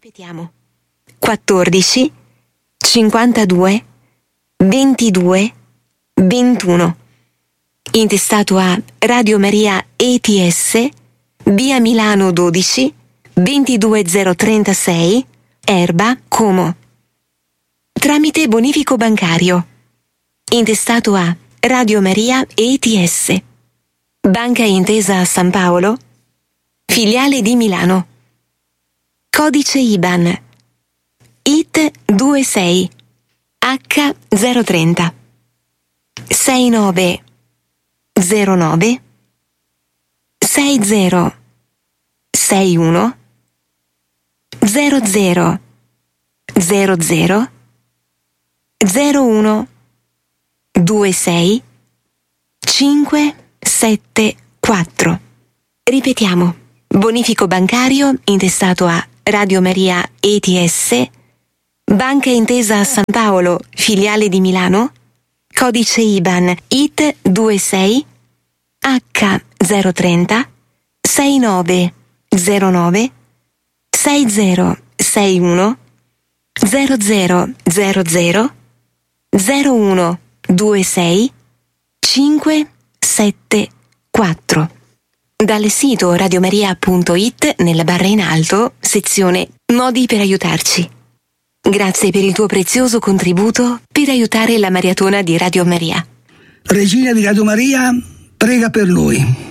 Ripetiamo. 14 52 22 21. Intestato a Radio Maria ETS, via Milano 12 22036, Erba, Como. Tramite bonifico bancario. Intestato a Radio Maria ETS, Banca Intesa San Paolo, filiale di Milano. Codice IBAN IT 26 H030 69 09 60 61 00 00 01 26 574. Ripetiamo. Bonifico bancario intestato a Radio Maria ETS, Banca Intesa San Paolo, filiale di Milano, codice IBAN IT 26 H030 69 09 60 61 00 00 01 26 574. Dal sito radiomaria.it, nella barra in alto, sezione Modi per aiutarci. Grazie per il tuo prezioso contributo per aiutare la maratona di Radio Maria. Regina di Radio Maria, prega per noi.